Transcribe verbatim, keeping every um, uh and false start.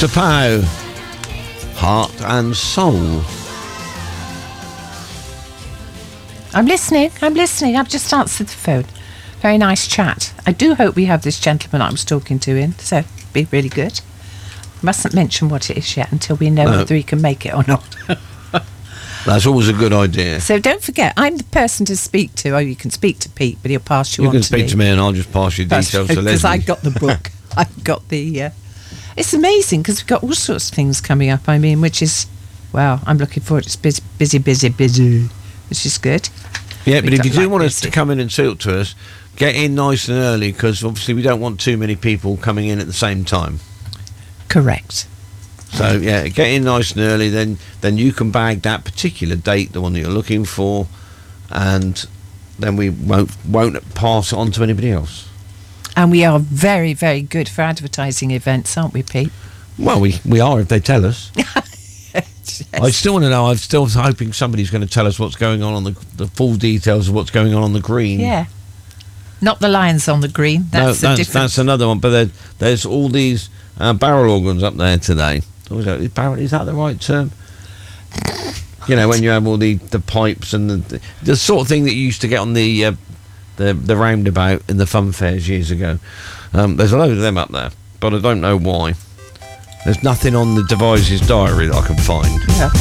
Doctor Pow, Heart and Soul. I'm listening, I'm listening. I've just answered the phone. Very nice chat. I do hope we have this gentleman I was talking to in, so it'd be really good. Mustn't mention what it is yet until we know No. whether he can make it or not. That's always a good idea. So don't forget, I'm the person to speak to. Oh, you can speak to Pete, but he'll pass you, You on can to speak me. to me and I'll just pass you details to Leslie. Because I got the book. I've got the... Uh, it's amazing because we've got all sorts of things coming up, I mean, which is... Well, I'm looking forward. It's busy, busy, busy, busy, which is good. Yeah, but We if you don't do like want us busy. to come in and talk to us, get in nice and early because obviously we don't want too many people coming in at the same time. Correct. So yeah, get in nice and early, then then you can bag that particular date, the one that you're looking for, and then we won't won't pass it on to anybody else. And we are very, very good for advertising events, aren't we, Pete? Well, we, we are if they tell us. Yes. I still want to know. I'm still hoping somebody's going to tell us what's going on on the the full details of what's going on on the green. Yeah. Not the lions on the green. That's no, the that's, difference. that's another one. But there, there's all these uh, barrel organs up there today. Is that, barrel, is that the right term? You know, when you have all the, the pipes and the, the the sort of thing that you used to get on the uh, the the roundabout in the fun fairs years ago. Um, there's a load of them up there, but I don't know why. There's nothing on the Devices diary that I can find. Yeah.